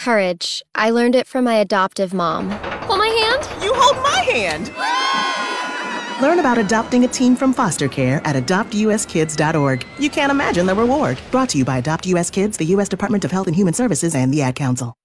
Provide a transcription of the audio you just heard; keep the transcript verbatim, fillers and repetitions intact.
Courage. I learned it from my adoptive mom. Hold my hand? You hold my hand! Learn about adopting a teen from foster care at adopt u s kids dot org. You can't imagine the reward. Brought to you by Adopt U S Kids, the U S Department of Health and Human Services, and the Ad Council.